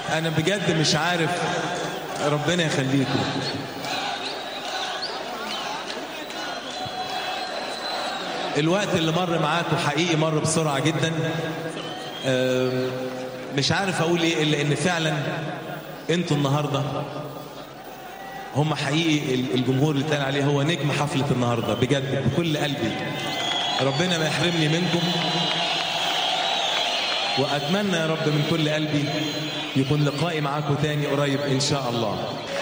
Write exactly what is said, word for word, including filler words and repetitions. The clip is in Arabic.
انا بجد مش عارف، ربنا يخليكم. الوقت اللي مر معاكم حقيقي مر بسرعة جدا. مش عارف اقول ايه الا ان فعلا انتوا النهاردة هم حقيقي الجمهور اللي اتقال عليه هو نجم حفلة النهاردة بجد بكل قلبي. ربنا ما يحرمني منكم، واتمنى يا رب من كل قلبي يكون لقائي معاكم تاني قريب ان شاء الله.